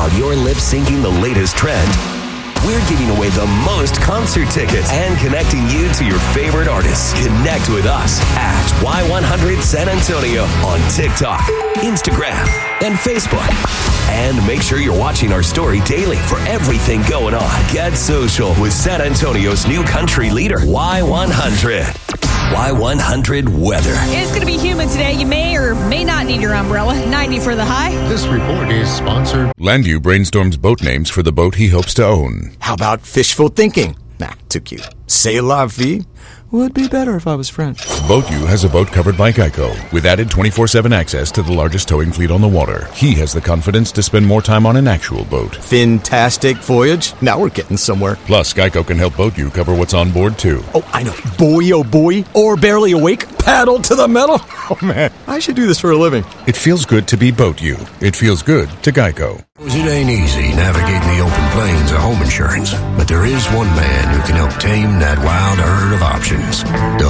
While you're lip-syncing the latest trend, we're giving away the most concert tickets and connecting you to your favorite artists. Connect with us at Y100 San Antonio on TikTok, Instagram, and Facebook. And make sure you're watching our story daily for everything going on. Get social with San Antonio's new country leader, Y100. Y100 weather. It's going to be humid today. You may or may not need your umbrella. 90 for the high. This report is sponsored. Landview brainstorms boat names for the boat he hopes to own. How about fishful thinking? Nah, too cute. C'est la vie would be better if I was French. BoatU has a boat covered by Geico with added 24/7 access to the largest towing fleet on the water. He has the confidence to spend more time on an actual boat. Fantastic voyage. Now we're getting somewhere. Plus, Geico can help BoatU cover what's on board, too. Oh, I know. Boy, oh boy. Or barely awake. Paddle to the metal. Oh, man. I should do this for a living. It feels good to be BoatU. It feels good to Geico. It ain't easy navigating the open plains of home insurance, but there is one man who can help tame that wild herd of options.